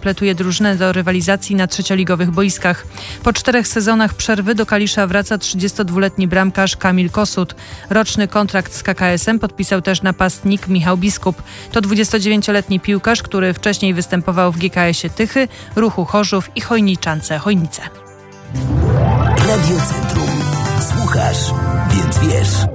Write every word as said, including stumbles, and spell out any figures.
kompletuje drużynę do rywalizacji na trzecioligowych boiskach. Po czterech sezonach przerwy do Kalisza wraca trzydziestodwuletni bramkarz Kamil Kosut. Roczny kontrakt z K K S em podpisał też napastnik Michał Biskup. To dwudziestodziewięcioletni piłkarz, który wcześniej występował w G K S ie Tychy, Ruchu Chorzów i Chojniczance Chojnice. Radio Centrum. Słuchasz, więc wiesz.